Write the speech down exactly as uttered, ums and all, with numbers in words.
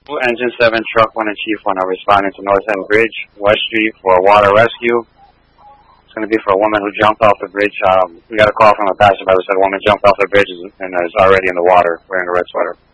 Engine seven, Truck one, and Chief one are responding to North End Bridge, West Street for a water rescue. It's going to be for a woman who jumped off the bridge. Um, we got a call from a passerby who said a woman jumped off the bridge and is already in the water wearing a red sweater.